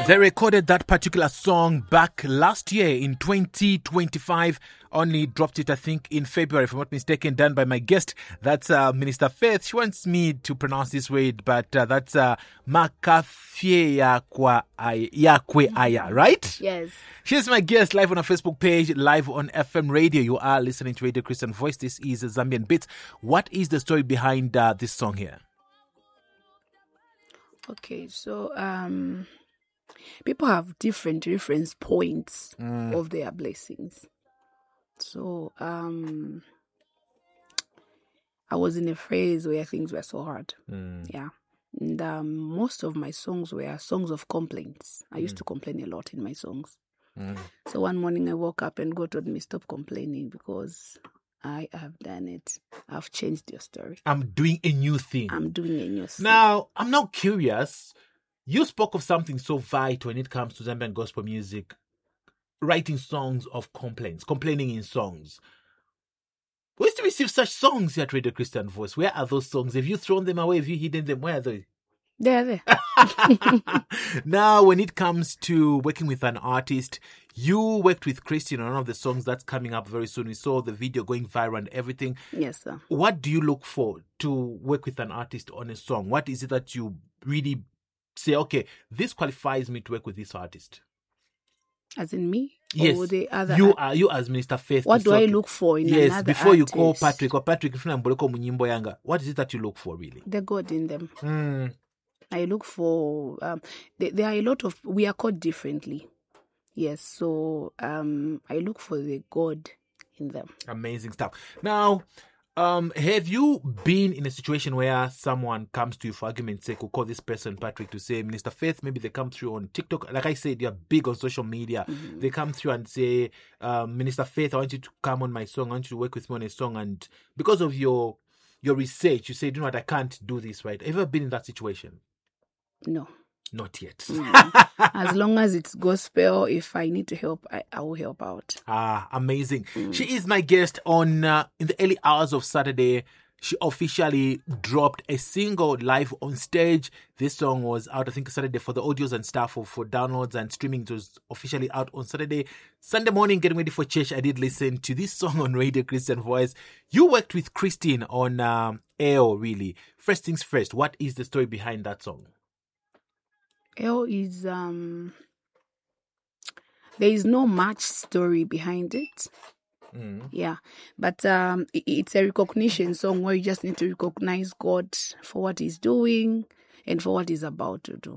They recorded that particular song back last year in 2025. Only dropped it, I think, in February, if I'm not mistaken, done by my guest. That's Minister Faith. She wants me to pronounce this word, but that's Makafie Yakwe Aya, right? Yes. She's my guest live on our Facebook page, live on FM radio. You are listening to Radio Christian Voice. This is Zambian Beats. What is the story behind this song here? Okay, so people have different reference points of their blessings. So I was in a phase where things were so hard. Yeah. And most of my songs were songs of complaints. I used to complain a lot in my songs. So one morning I woke up and God told me, stop complaining because I have done it. I've changed your story. I'm doing a new thing. I'm doing a new thing. Now, I'm now curious. You spoke of something so vital when it comes to Zambian gospel music, writing songs of complaints, complaining in songs. We used to receive such songs here at Radio Christian Voice. Where are those songs? Have you thrown them away? Have you hidden them? Where are they? They're there. Now, when it comes to working with an artist, you worked with Christian on one of the songs that's coming up very soon. We saw the video going viral and everything. Yes, sir. What do you look for to work with an artist on a song? What is it that you really say, okay, this qualifies me to work with this artist? As in me? Yes. Or the other You as Minister Faith. What do I look for in another before you artist? call Patrick, or Patrick, what is it that you look for really? The God in them. I look for, there are a lot of, we are called differently. Yes, so I look for the God in them. Amazing stuff. Now, have you been in a situation where someone comes to you, for argument's sake, who call this person Patrick to say, Minister Faith, maybe they come through on TikTok. Like I said, you're big on social media. They come through and say, Minister Faith, I want you to come on my song. I want you to work with me on a song. And because of your research, you say, you know what, I can't do this, right? Have you ever been in that situation? No. Not yet. As long as it's gospel, if I need to help, I will help out. Amazing. She is my guest on in the early hours of Saturday. She officially dropped a single live on stage. This song was out, I think, Saturday for the audios and stuff for downloads and streaming. It was officially out on Saturday. Sunday morning, getting ready for church, I did listen to this song on Radio Christian Voice. You worked with Christine on AO, really. First things first, what is the story behind that song? AO is, there is no much story behind it. Yeah, but it's a recognition song where you just need to recognize God for what He's doing and for what He's about to do.